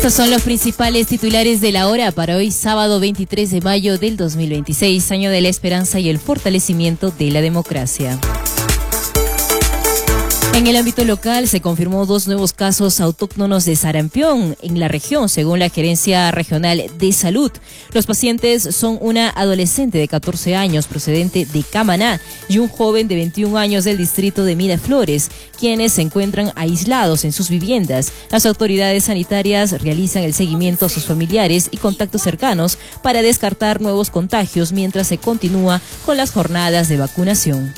Estos son los principales titulares de la hora para hoy, sábado 23 de mayo del 2026, año de la esperanza y el fortalecimiento de la democracia. En el ámbito local se confirmó 2 nuevos casos autóctonos de sarampión en la región, según la Gerencia Regional de Salud. Los pacientes son una adolescente de 14 años procedente de Camaná y un joven de 21 años del distrito de Miraflores, quienes se encuentran aislados en sus viviendas. Las autoridades sanitarias realizan el seguimiento a sus familiares y contactos cercanos para descartar nuevos contagios mientras se continúa con las jornadas de vacunación.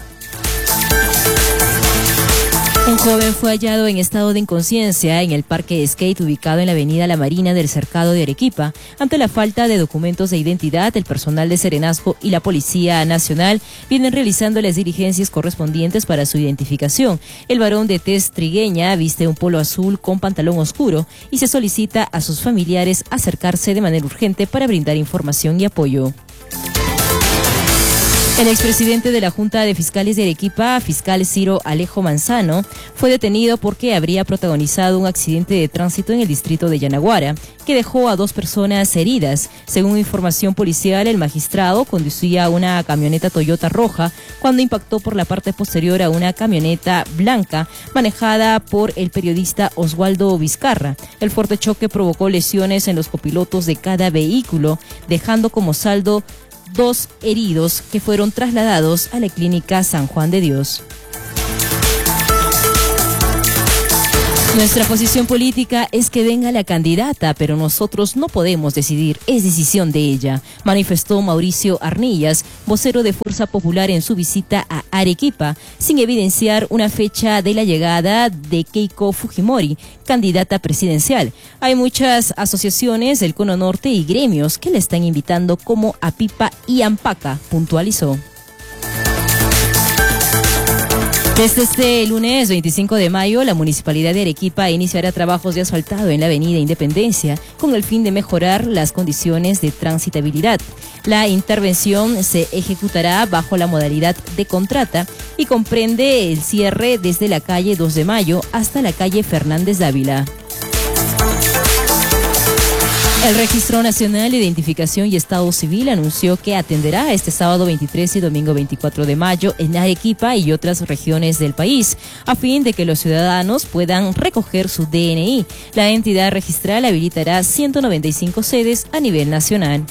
Un joven fue hallado en estado de inconsciencia en el parque de skate ubicado en la avenida La Marina del Cercado de Arequipa. Ante la falta de documentos de identidad, el personal de Serenazgo y la Policía Nacional vienen realizando las diligencias correspondientes para su identificación. El varón de tez trigueña viste un polo azul con pantalón oscuro y se solicita a sus familiares acercarse de manera urgente para brindar información y apoyo. El expresidente de la Junta de Fiscales de Arequipa, fiscal Ciro Alejo Manzano, fue detenido porque habría protagonizado un accidente de tránsito en el distrito de Yanaguara, que dejó a 2 personas heridas. Según información policial, el magistrado conducía una camioneta Toyota roja cuando impactó por la parte posterior a una camioneta blanca manejada por el periodista Oswaldo Vizcarra. El fuerte choque provocó lesiones en los copilotos de cada vehículo, dejando como saldo 2 heridos que fueron trasladados a la clínica San Juan de Dios. Nuestra posición política es que venga la candidata, pero nosotros no podemos decidir, es decisión de ella, manifestó Mauricio Arnillas, vocero de Fuerza Popular en su visita a Arequipa, sin evidenciar una fecha de la llegada de Keiko Fujimori, candidata presidencial. Hay muchas asociaciones del Cono Norte y gremios que le están invitando como Apipa y Ampaca, puntualizó. Desde este lunes 25 de mayo, la Municipalidad de Arequipa iniciará trabajos de asfaltado en la avenida Independencia con el fin de mejorar las condiciones de transitabilidad. La intervención se ejecutará bajo la modalidad de contrata y comprende el cierre desde la calle 2 de Mayo hasta la calle Fernández Dávila. El Registro Nacional de Identificación y Estado Civil anunció que atenderá este sábado 23 y domingo 24 de mayo en Arequipa y otras regiones del país, a fin de que los ciudadanos puedan recoger su DNI. La entidad registral habilitará 195 sedes a nivel nacional.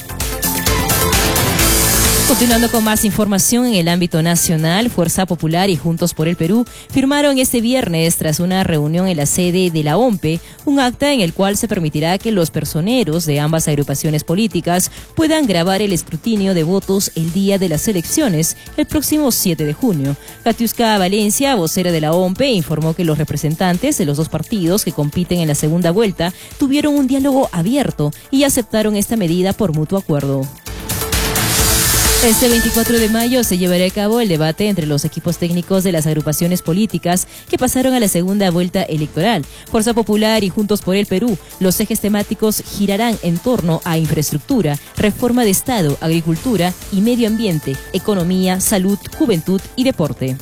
Continuando con más información en el ámbito nacional, Fuerza Popular y Juntos por el Perú firmaron este viernes, tras una reunión en la sede de la OMPE, un acta en el cual se permitirá que los personeros de ambas agrupaciones políticas puedan grabar el escrutinio de votos el día de las elecciones, el próximo 7 de junio. Katiuska Valencia, vocera de la OMPE, informó que los representantes de los 2 partidos que compiten en la segunda vuelta tuvieron un diálogo abierto y aceptaron esta medida por mutuo acuerdo. Este 24 de mayo se llevará a cabo el debate entre los equipos técnicos de las agrupaciones políticas que pasaron a la segunda vuelta electoral. Fuerza Popular y Juntos por el Perú, los ejes temáticos girarán en torno a infraestructura, reforma de Estado, agricultura y medio ambiente, economía, salud, juventud y deporte.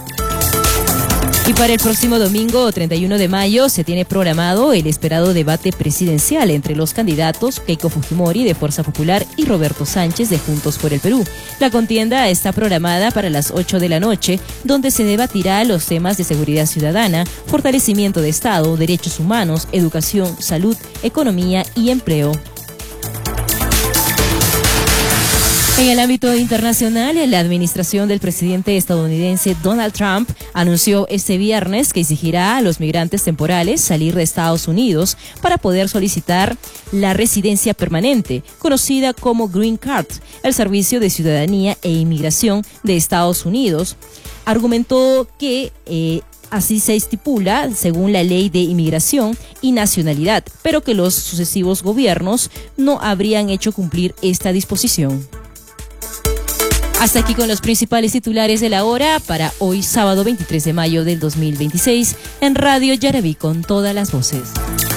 Y para el próximo domingo 31 de mayo se tiene programado el esperado debate presidencial entre los candidatos Keiko Fujimori de Fuerza Popular y Roberto Sánchez de Juntos por el Perú. La contienda está programada para las 8 de la noche, donde se debatirá los temas de seguridad ciudadana, fortalecimiento de Estado, derechos humanos, educación, salud, economía y empleo. En el ámbito internacional, la administración del presidente estadounidense Donald Trump anunció este viernes que exigirá a los migrantes temporales salir de Estados Unidos para poder solicitar la residencia permanente, conocida como Green Card. El Servicio de Ciudadanía e Inmigración de Estados Unidos argumentó que así se estipula según la Ley de Inmigración y Nacionalidad, pero que los sucesivos gobiernos no habrían hecho cumplir esta disposición. Hasta aquí con los principales titulares de la hora para hoy sábado 23 de mayo del 2026 en Radio Yaraví con todas las voces.